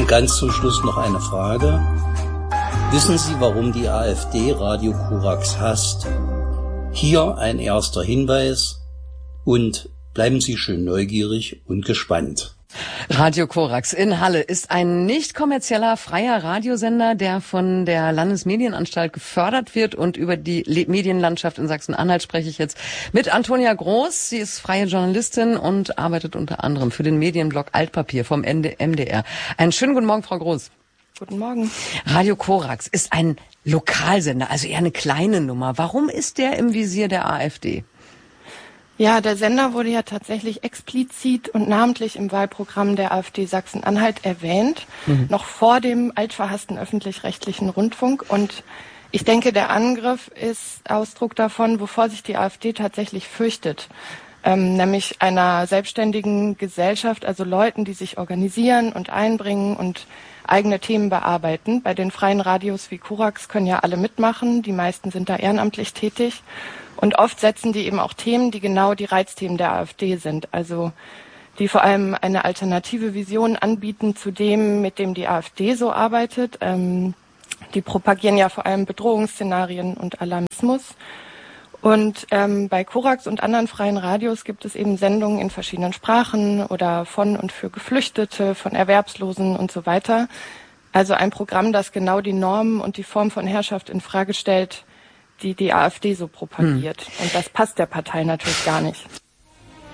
Und ganz zum Schluss noch eine Frage. Wissen Sie, warum die AfD Radio Korax hasst? Hier ein erster Hinweis und bleiben Sie schön neugierig und gespannt. Radio Korax in Halle ist ein nicht kommerzieller freier Radiosender, der von der Landesmedienanstalt gefördert wird, und über die Medienlandschaft in Sachsen-Anhalt spreche ich jetzt mit Antonia Groß. Sie ist freie Journalistin und arbeitet unter anderem für den Medienblog Altpapier vom MDR. Einen schönen guten Morgen, Frau Groß. Guten Morgen. Radio Korax ist ein Lokalsender, also eher eine kleine Nummer. Warum ist der im Visier der AfD? Ja, der Sender wurde ja tatsächlich explizit und namentlich im Wahlprogramm der AfD Sachsen-Anhalt erwähnt, noch vor dem altverhassten öffentlich-rechtlichen Rundfunk. Und ich denke, der Angriff ist Ausdruck davon, wovor sich die AfD tatsächlich fürchtet. Nämlich einer selbstständigen Gesellschaft, also Leuten, die sich organisieren und einbringen und eigene Themen bearbeiten. Bei den freien Radios wie Korax können ja alle mitmachen, die meisten sind da ehrenamtlich tätig. Und oft setzen die eben auch Themen, die genau die Reizthemen der AfD sind, also die vor allem eine alternative Vision anbieten zu dem, mit dem die AfD so arbeitet. Die propagieren ja vor allem Bedrohungsszenarien und Alarmismus. Und bei Korax und anderen freien Radios gibt es eben Sendungen in verschiedenen Sprachen oder von und für Geflüchtete, von Erwerbslosen und so weiter. Also ein Programm, das genau die Normen und die Form von Herrschaft in Frage stellt, die AfD so propagiert. Und das passt der Partei natürlich gar nicht.